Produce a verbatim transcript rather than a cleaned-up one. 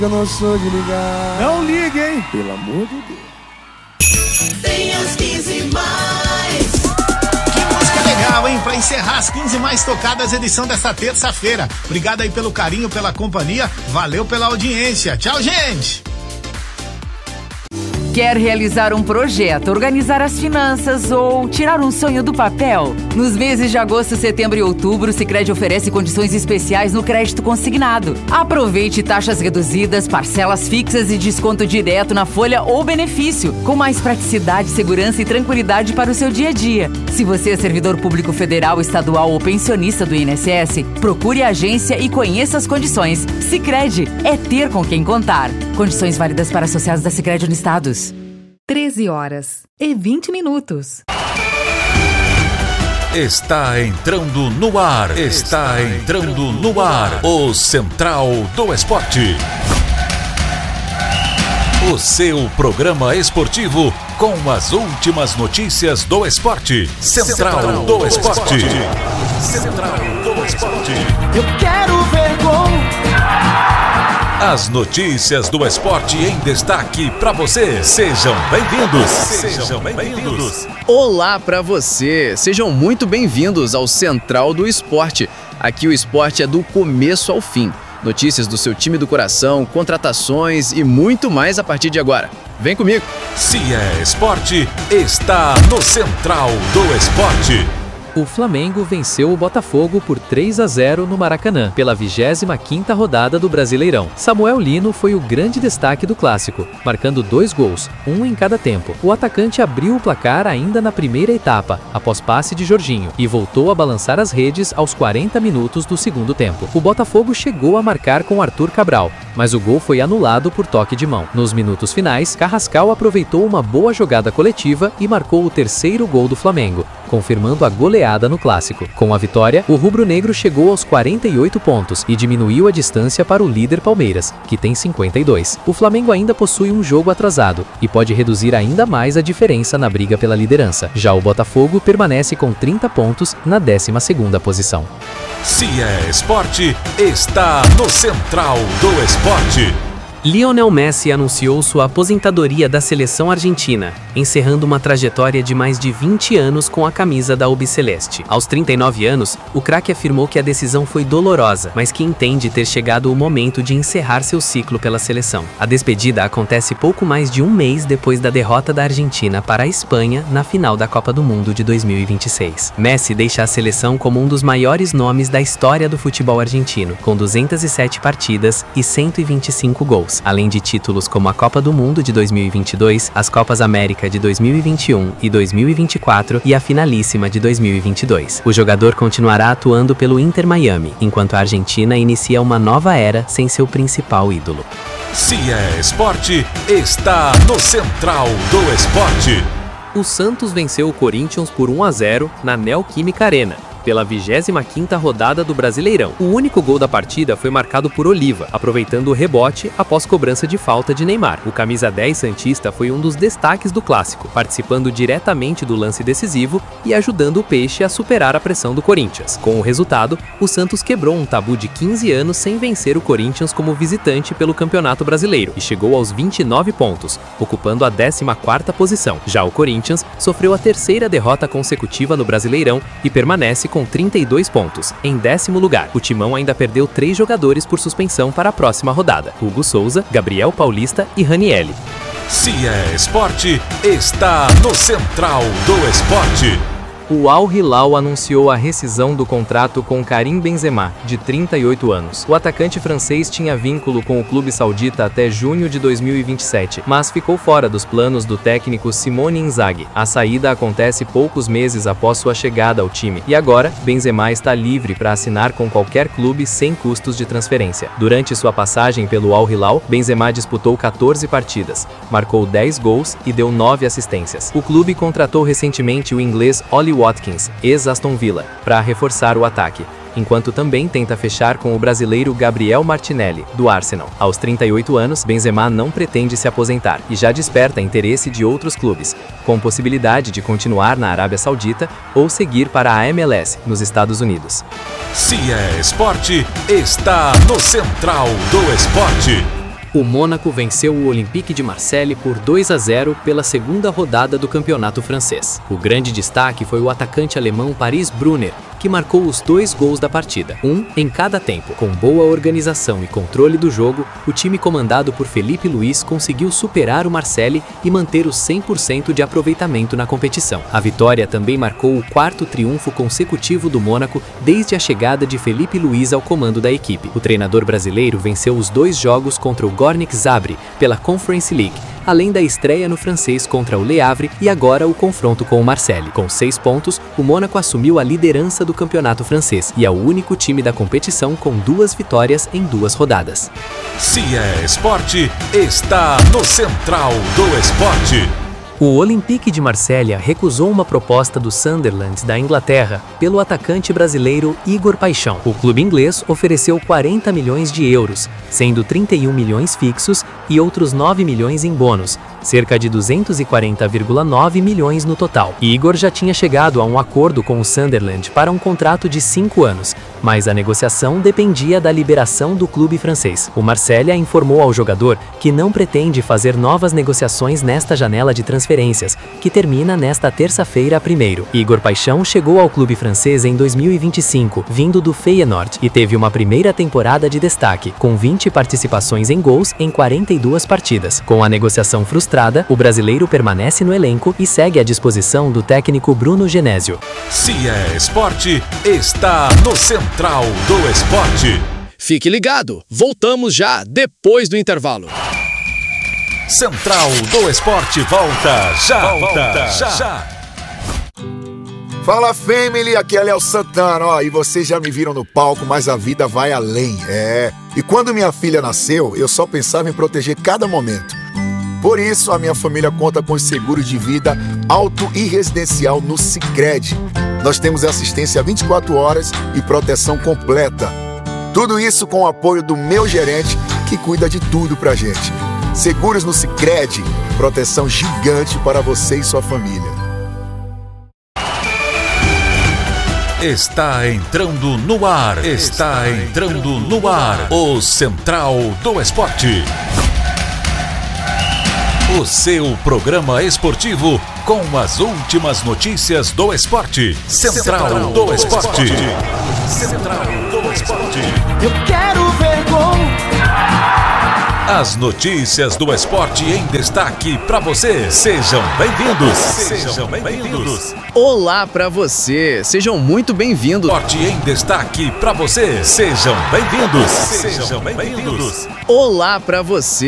Eu não sou de ligar. Não ligue, hein? Pelo amor de Deus. Tem as quinze mais. Que música legal, hein? Pra encerrar as quinze mais tocadas, edição dessa terça-feira. Obrigado aí pelo carinho, pela companhia. Valeu pela audiência. Tchau, gente! Quer realizar um projeto, organizar as finanças ou tirar um sonho do papel? Nos meses de agosto, setembro e outubro, o Sicredi oferece condições especiais no crédito consignado. Aproveite taxas reduzidas, parcelas fixas e desconto direto na folha ou benefício, com mais praticidade, segurança e tranquilidade para o seu dia a dia. Se você é servidor público federal, estadual ou pensionista do I N S S, procure a agência e conheça as condições. Sicredi é ter com quem contar. Condições válidas para associados da Sicredi no Estados. treze horas e vinte minutos. Está entrando no ar. Está entrando no ar. O Central do Esporte. O seu programa esportivo com as últimas notícias do esporte. Central do Esporte. Central do Esporte. Eu quero ver gol. As notícias do esporte em destaque para você. Sejam bem-vindos. Sejam bem-vindos. Olá para você. Sejam muito bem-vindos ao Central do Esporte. Aqui o esporte é do começo ao fim. Notícias do seu time do coração, contratações e muito mais a partir de agora. Vem comigo. Se é esporte, está no Central do Esporte. O Flamengo venceu o Botafogo por três a zero no Maracanã, pela vigésima quinta rodada do Brasileirão. Samuel Lino foi o grande destaque do clássico, marcando dois gols, um em cada tempo. O atacante abriu o placar ainda na primeira etapa, após passe de Jorginho, e voltou a balançar as redes aos quarenta minutos do segundo tempo. O Botafogo chegou a marcar com Arthur Cabral, mas o gol foi anulado por toque de mão. Nos minutos finais, Carrascal aproveitou uma boa jogada coletiva e marcou o terceiro gol do Flamengo, confirmando a goleada no clássico. Com a vitória, o rubro-negro chegou aos quarenta e oito pontos e diminuiu a distância para o líder Palmeiras, que tem cinquenta e dois. O Flamengo ainda possui um jogo atrasado e pode reduzir ainda mais a diferença na briga pela liderança. Já o Botafogo permanece com trinta pontos na décima segunda posição. Se é esporte, está no Central do Esporte. Lionel Messi anunciou sua aposentadoria da seleção argentina, encerrando uma trajetória de mais de vinte anos com a camisa da Albiceleste. Aos trinta e nove anos, o craque afirmou que a decisão foi dolorosa, mas que entende ter chegado o momento de encerrar seu ciclo pela seleção. A despedida acontece pouco mais de um mês depois da derrota da Argentina para a Espanha na final da Copa do Mundo de dois mil e vinte e seis. Messi deixa a seleção como um dos maiores nomes da história do futebol argentino, com duzentas e sete partidas e cento e vinte e cinco gols. Além de títulos como a Copa do Mundo de dois mil e vinte e dois, as Copas América de dois mil e vinte e um e dois mil e vinte e quatro e a finalíssima de dois mil e vinte e dois. O jogador continuará atuando pelo Inter Miami, enquanto a Argentina inicia uma nova era sem seu principal ídolo. Se é esporte, está no Central do Esporte. O Santos venceu o Corinthians por um a zero na Neoquímica Arena, pela vigésima quinta rodada do Brasileirão. O único gol da partida foi marcado por Oliva, aproveitando o rebote após cobrança de falta de Neymar. O camisa dez santista foi um dos destaques do clássico, participando diretamente do lance decisivo e ajudando o Peixe a superar a pressão do Corinthians. Com o resultado, o Santos quebrou um tabu de quinze anos sem vencer o Corinthians como visitante pelo Campeonato Brasileiro e chegou aos vinte e nove pontos, ocupando a décima quarta posição. Já o Corinthians sofreu a terceira derrota consecutiva no Brasileirão e permanece com trinta e dois pontos, em décimo lugar. O Timão ainda perdeu três jogadores por suspensão para a próxima rodada: Hugo Souza, Gabriel Paulista e Ranielli. Se é esporte, está no Central do Esporte. O Al Hilal anunciou a rescisão do contrato com Karim Benzema, de trinta e oito anos. O atacante francês tinha vínculo com o clube saudita até junho de dois mil e vinte e sete, mas ficou fora dos planos do técnico Simone Inzaghi. A saída acontece poucos meses após sua chegada ao time, e agora Benzema está livre para assinar com qualquer clube sem custos de transferência. Durante sua passagem pelo Al Hilal, Benzema disputou quatorze partidas, marcou dez gols e deu nove assistências. O clube contratou recentemente o inglês Ollie Watkins, ex-Aston Villa, para reforçar o ataque, enquanto também tenta fechar com o brasileiro Gabriel Martinelli, do Arsenal. Aos trinta e oito anos, Benzema não pretende se aposentar e já desperta interesse de outros clubes, com possibilidade de continuar na Arábia Saudita ou seguir para a M L S, nos Estados Unidos. Se é esporte, está no Central do Esporte. O Mônaco venceu o Olympique de Marseille por dois a zero pela segunda rodada do campeonato francês. O grande destaque foi o atacante alemão Paris Brunner, que marcou os dois gols da partida, um em cada tempo. Com boa organização e controle do jogo, o time comandado por Felipe Luiz conseguiu superar o Marseille e manter o cem por cento de aproveitamento na competição. A vitória também marcou o quarto triunfo consecutivo do Mônaco desde a chegada de Felipe Luiz ao comando da equipe. O treinador brasileiro venceu os dois jogos contra o Gornik Zabrze pela Conference League, além da estreia no francês contra o Le Havre e agora o confronto com o Marseille. Com seis pontos, o Mônaco assumiu a liderança do campeonato francês e é o único time da competição com duas vitórias em duas rodadas. Se é esporte, está no Central do Esporte. O Olympique de Marselha recusou uma proposta do Sunderland da Inglaterra pelo atacante brasileiro Igor Paixão. O clube inglês ofereceu quarenta milhões de euros, sendo trinta e um milhões fixos e outros nove milhões em bônus, cerca de duzentos e quarenta vírgula nove milhões no total. Igor já tinha chegado a um acordo com o Sunderland para um contrato de cinco anos, mas a negociação dependia da liberação do clube francês. O Marselha informou ao jogador que não pretende fazer novas negociações nesta janela de transferências, que termina nesta terça-feira primeiro. Igor Paixão chegou ao clube francês em dois mil e vinte e cinco, vindo do Feyenoord, e teve uma primeira temporada de destaque, com vinte participações em gols em quarenta e duas partidas. Com a negociação frustrada, o brasileiro permanece no elenco e segue à disposição do técnico Bruno Genésio. Se é esporte, está no Central do Esporte. Fique ligado, voltamos já depois do intervalo. Central do Esporte volta já, volta já. já. Fala, family, aqui é Léo Santana, ó, e vocês já me viram no palco, mas a vida vai além, é. E quando minha filha nasceu, eu só pensava em proteger cada momento. Por isso, a minha família conta com seguro de vida auto e residencial no Sicredi. Nós temos assistência vinte e quatro horas e proteção completa. Tudo isso com o apoio do meu gerente, que cuida de tudo pra gente. Seguros no Sicredi, proteção gigante para você e sua família. Está entrando no ar, está entrando no ar, o Central do Esporte. O seu programa esportivo com as últimas notícias do esporte. Central do Esporte. Central do Esporte. Eu quero ver gol. As notícias do esporte em destaque para você. Sejam bem-vindos. Sejam bem-vindos. Olá para você. Sejam muito bem-vindos. Esporte em destaque para você. Sejam bem-vindos. Sejam bem-vindos. Olá para você.